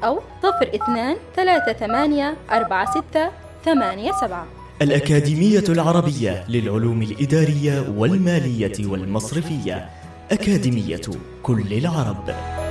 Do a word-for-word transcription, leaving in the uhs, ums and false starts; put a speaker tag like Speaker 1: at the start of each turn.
Speaker 1: أو صفر اثنان ثلاثة ثمانية أربعة ستة ثمانية سبعة.
Speaker 2: الأكاديمية العربية للعلوم الإدارية والمالية والمصرفية، أكاديمية كل العرب.